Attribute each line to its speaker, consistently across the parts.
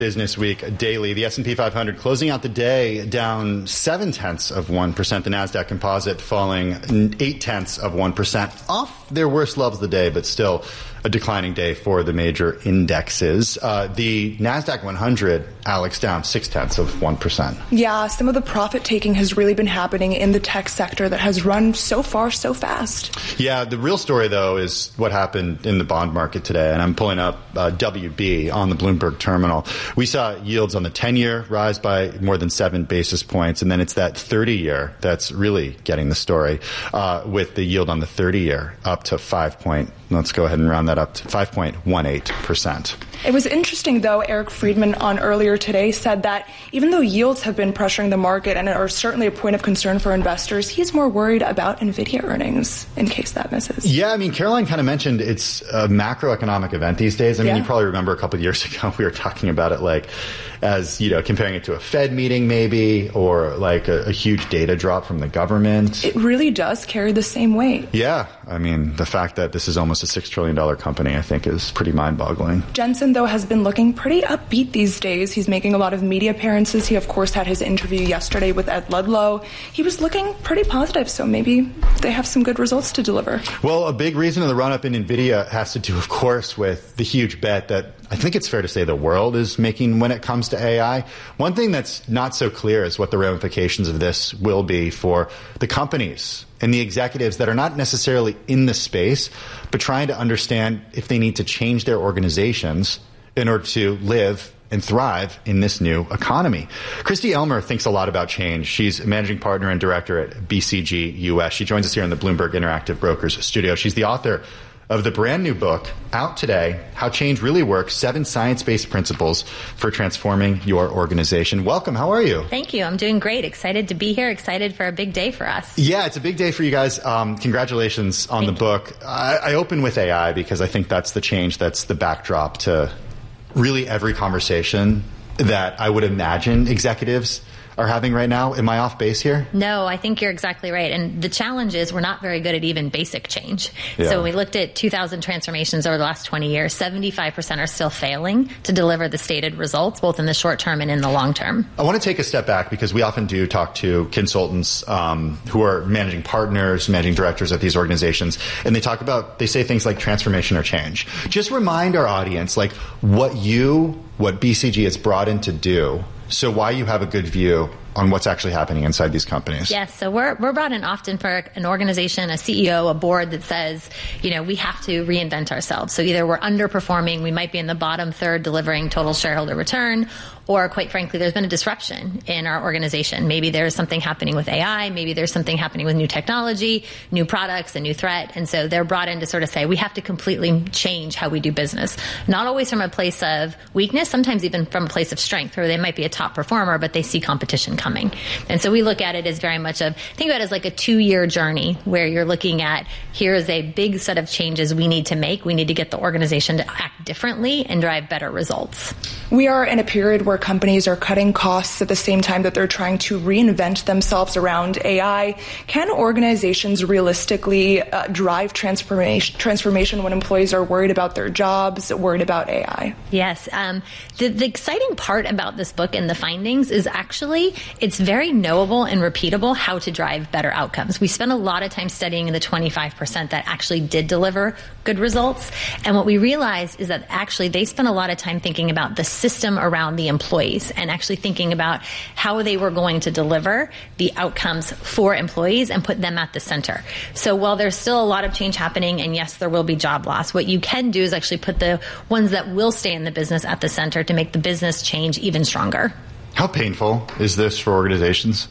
Speaker 1: Business Week Daily. The S&P 500 closing out the day down 0.7%. The NASDAQ Composite falling 0.8%. Off their worst levels of the day, but still a declining day for the major indexes. The NASDAQ 100, Alex, down 0.6%.
Speaker 2: Yeah, some of the profit taking has really been happening in the tech sector that has run so far so fast.
Speaker 1: Yeah, the real story, though, is what happened in the bond market today. And I'm pulling up WB on the Bloomberg terminal. We saw yields on the 10-year rise by more than 7 basis points. And then it's that 30-year that's really getting the story, with the yield on the 30-year up to let's go ahead and round that up to 5.18%.
Speaker 2: It was interesting, though, Eric Friedman on earlier today said that even though yields have been pressuring the market and are certainly a point of concern for investors, he's more worried about NVIDIA earnings in case that misses.
Speaker 1: Yeah, I mean, Caroline kind of mentioned it's a macroeconomic event these days. I mean, You probably remember a couple of years ago we were talking about it like as, comparing it to a Fed meeting maybe, or like a huge data drop from the government.
Speaker 2: It really does carry the same weight.
Speaker 1: Yeah, I mean, the fact that this is almost a $6 trillion company, I think, is pretty mind-boggling.
Speaker 2: Jensen, though, has been looking pretty upbeat these days. He's making a lot of media appearances. He, of course, had his interview yesterday with Ed Ludlow. He was looking pretty positive, so maybe they have some good results to deliver.
Speaker 1: Well, a big reason of the run-up in NVIDIA has to do, of course, with the huge bet that I think it's fair to say the world is making when it comes to AI. One thing that's not so clear is what the ramifications of this will be for the companies and the executives that are not necessarily in the space, but trying to understand if they need to change their organizations in order to live and thrive in this new economy. Christy Elmer thinks a lot about change. She's a managing partner and director at BCG US. She joins us here in the Bloomberg Interactive Brokers studio. She's the author of the brand new book out today, How Change Really Works, 7 Science-Based Principles for Transforming Your Organization. Welcome. How are you?
Speaker 3: Thank you. I'm doing great. Excited to be here. Excited for a big day for us.
Speaker 1: Yeah, it's a big day for you guys. Congratulations on the book. I open with AI because I think that's the change that's the backdrop to really every conversation that I would imagine executives are having right now. Am I off base here?
Speaker 3: No, I think you're exactly right. And the challenge is we're not very good at even basic change. Yeah. So when we looked at 2,000 transformations over the last 20 years, 75% are still failing to deliver the stated results, both in the short term and in the long term.
Speaker 1: I want to take a step back because we often do talk to consultants who are managing partners, managing directors at these organizations, and they say things like transformation or change. Just remind our audience, like what BCG has brought in to do, so why you have a good view on what's actually happening inside these companies.
Speaker 3: Yes, so we're brought in often for an organization, a CEO, a board that says, we have to reinvent ourselves. So either we're underperforming, we might be in the bottom third delivering total shareholder return, or quite frankly, there's been a disruption in our organization. Maybe there's something happening with AI, maybe there's something happening with new technology, new products, a new threat. And so they're brought in to sort of say, we have to completely change how we do business. Not always from a place of weakness, sometimes even from a place of strength, where they might be a top performer, but they see competition coming. And so we look at it as very much think about it as like a 2-year journey where you're looking at, here's a big set of changes we need to make. We need to get the organization to act differently and drive better results.
Speaker 2: We are in a period where companies are cutting costs at the same time that they're trying to reinvent themselves around AI. Can organizations realistically drive transformation when employees are worried about their jobs, worried about AI?
Speaker 3: Yes. The exciting part about this book and the findings is actually it's very knowable and repeatable how to drive better outcomes. We spent a lot of time studying the 25% that actually did deliver good results. And what we realized is that actually they spent a lot of time thinking about the system around the employees and actually thinking about how they were going to deliver the outcomes for employees and put them at the center. So while there's still a lot of change happening, and yes, there will be job loss, what you can do is actually put the ones that will stay in the business at the center to make the business change even stronger.
Speaker 1: How painful is this for organizations?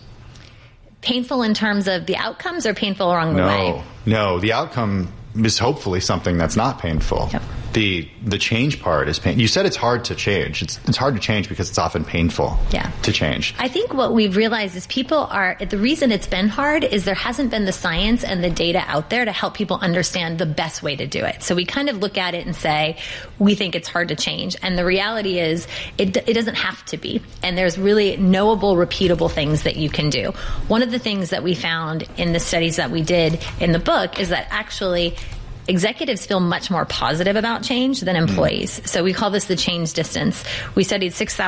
Speaker 3: Painful in terms of the outcomes or painful along the way?
Speaker 1: No, the outcome is hopefully something that's not painful.
Speaker 3: Yep.
Speaker 1: The change part is pain. You said it's hard to change. It's hard to change because it's often painful to change.
Speaker 3: I think what we've realized is the reason it's been hard is there hasn't been the science and the data out there to help people understand the best way to do it. So we kind of look at it and say, we think it's hard to change. And the reality is it doesn't have to be. And there's really knowable, repeatable things that you can do. One of the things that we found in the studies that we did in the book is that actually executives feel much more positive about change than employees. So we call this the change distance. We studied 6,000